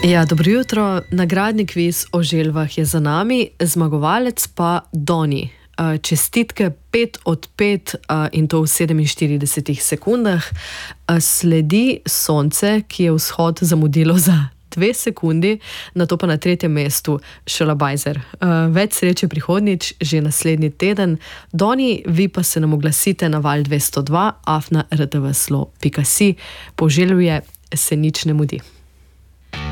Ja, dobro jutro. Nagradni kviz o želvah je za nami, zmagovalec pa Doni. Čestitke 5 od 5 in to v 47 sekundah. Sledi Sonce, ki je vzhod zamudilo za 2 sekundi, nato pa na 3. mestu Šalabajzer. Več sreče prihodnjič, že naslednji teden. Doni, vi pa se nam oglasite na val 202 afna rtvslo.si. Poželjuje se nič ne mudi.